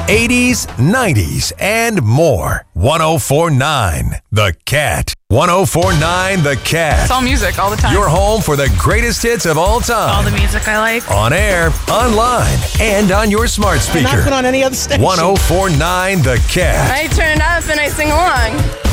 80s, 90s, and more. 104.9 The Cat. 104.9 The Cat. It's all music all the time. Your home for the greatest hits of all time. All the music I like. On air, online, and on your smart speaker. Not put on any other station. 104.9 The Cat. I turn it up and I sing along.